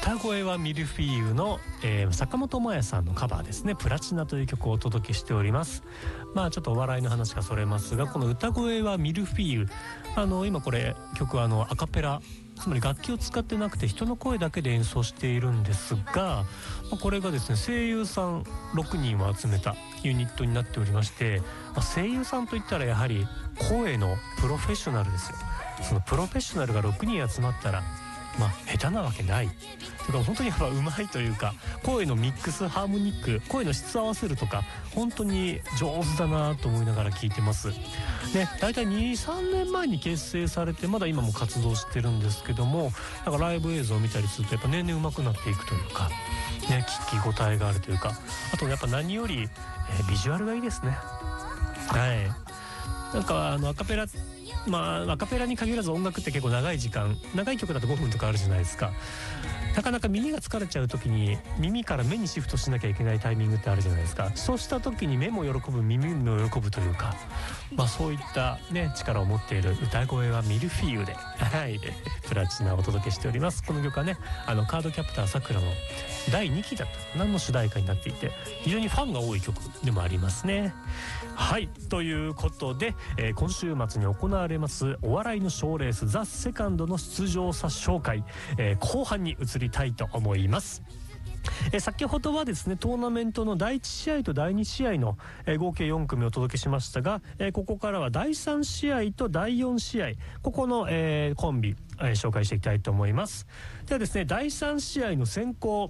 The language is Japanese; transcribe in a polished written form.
歌声はミルフィーユの、坂本真綾さんのカバーですね。プラチナという曲をお届けしております。まあちょっとお笑いの話がそれますが、この歌声はミルフィーユ、今これ曲はアカペラ、つまり楽器を使ってなくて人の声だけで演奏しているんですが、これがですね声優さん6人を集めたユニットになっておりまして、声優さんといったらやはり声のプロフェッショナルですよ。そのプロフェッショナルが6人集まったら下手なわけない。だから本当にやっぱ上手いというか、声のミックス、ハーモニック、声の質合わせるとか本当に上手だなと思いながら聞いてます。で、大体 2,3 年前に結成されて、まだ今も活動してるんですけども、なんかライブ映像を見たりするとやっぱ年々上手くなっていくというかね、聞き応えがあるというか、あとやっぱ何より、ビジュアルがいいですね。はい。なんかアカペラ、アカペラに限らず音楽って結構長い時間、長い曲だと5分とかあるじゃないですか。なかなか耳が疲れちゃう時に耳から目にシフトしなきゃいけないタイミングってあるじゃないですか。そうした時に目も喜ぶ耳も喜ぶというか、そういったね力を持っている歌声はミルフィーユで、はい、プラチナをお届けしております。この曲はねカードキャプターさくらの第2期だった何の主題歌になっていて、非常にファンが多い曲でもありますね。はい、ということで、今週末に行われますお笑いの賞レースザ・セカンドの出場者紹介、後半に移りたいと思います。先ほどはですねトーナメントの第1試合と第2試合の、合計4組をお届けしましたが、ここからは第3試合と第4試合、ここの、コンビ、紹介していきたいと思います。ではですね、第3試合の先攻、